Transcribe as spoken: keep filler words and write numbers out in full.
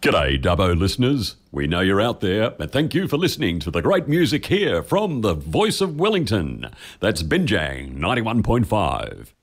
G'day, Dubbo listeners. We know you're out there, and thank you for listening to the great music here from the voice of Wellington. That's Binjang ninety-one point five.